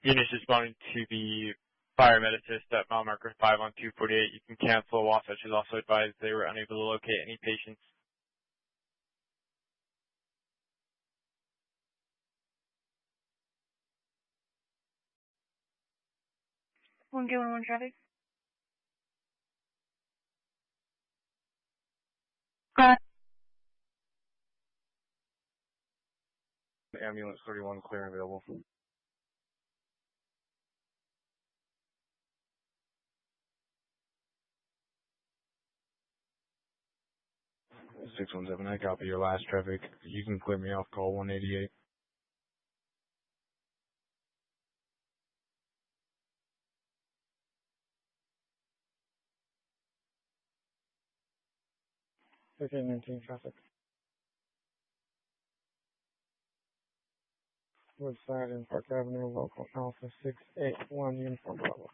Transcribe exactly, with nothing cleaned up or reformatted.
Units responding to the fire med assist at mile marker five on two forty-eight. You can cancel. Wasatch is also advised they were unable to locate any patients. one K one one traffic. Uh, Ambulance thirty-one clear and available. six one seven, I copy your last traffic. You can clear me off call one eighty-eight. thirteen nineteen traffic. Woodside and Park Avenue, local Alpha six eight one, Uniform Bravo.